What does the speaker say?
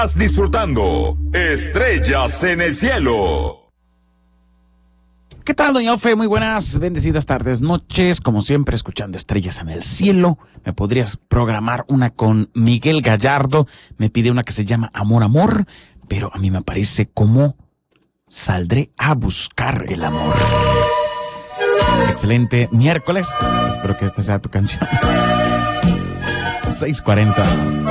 Estás disfrutando Estrellas en el Cielo. ¿Qué tal, doña Ofe? Muy buenas, bendecidas tardes, noches. Como siempre, escuchando Estrellas en el Cielo. ¿Me podrías programar una con Miguel Gallardo? Me pide una que se llama Amor, Amor, pero a mí me parece como Saldré a buscar el amor. Excelente miércoles. Espero que esta sea tu canción. 6:40.